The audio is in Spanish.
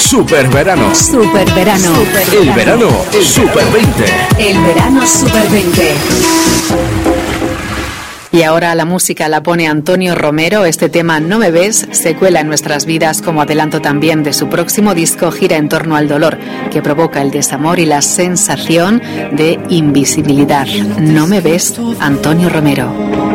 Super verano. Super verano. El verano Super 20. El verano Super 20. Y ahora la música la pone Antonio Romero. Este tema No me ves se cuela en nuestras vidas como adelanto también de su próximo disco. Gira en torno al dolor que provoca el desamor y la sensación de invisibilidad. No me ves, Antonio Romero.